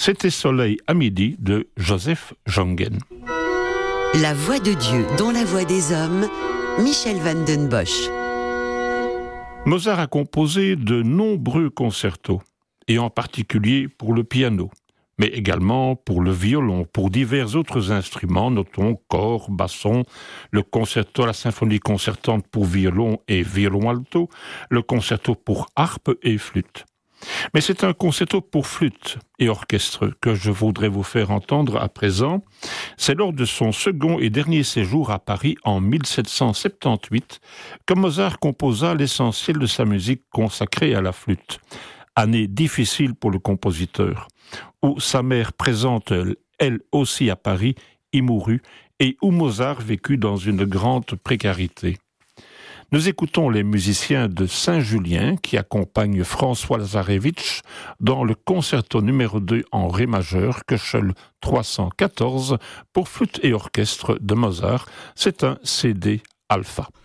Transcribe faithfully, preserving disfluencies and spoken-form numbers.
C'était Soleil à midi de Joseph Jongen. La voix de Dieu dans la voix des hommes, Michel van den Bosch. Mozart a composé de nombreux concertos, et en particulier pour le piano, mais également pour le violon, pour divers autres instruments, notons cor, basson, le concerto, la symphonie concertante pour violon et violon alto, le concerto pour harpe et flûte. Mais c'est un concerto pour flûte et orchestre que je voudrais vous faire entendre à présent. C'est lors de son second et dernier séjour à Paris en mille sept cent soixante-dix-huit que Mozart composa l'essentiel de sa musique consacrée à la flûte. Année difficile pour le compositeur, où sa mère présente, elle aussi à Paris, y mourut et où Mozart vécut dans une grande précarité. Nous écoutons les musiciens de Saint-Julien qui accompagnent François Lazarevitch dans le concerto numéro deux en ré majeur, Köchel trois cent quatorze, pour flûte et orchestre de Mozart. C'est un C D alpha.